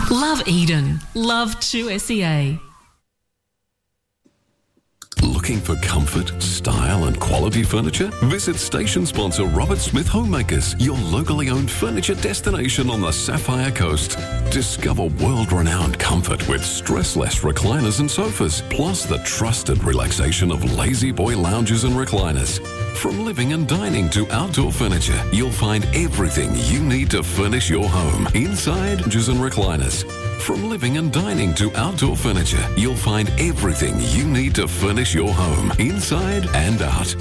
Love Eden. Love 2SEA. Looking for comfort, style and quality furniture? Visit station sponsor Robert Smith Homemakers, your locally owned furniture destination on the Sapphire Coast. Discover world-renowned comfort with stressless recliners and sofas, plus the trusted relaxation of lazy boy lounges and recliners. From living and dining to outdoor furniture, you'll find everything you need to furnish your home, inside lounges and recliners. From living and dining to outdoor furniture, you'll find everything you need to furnish your home, inside and out.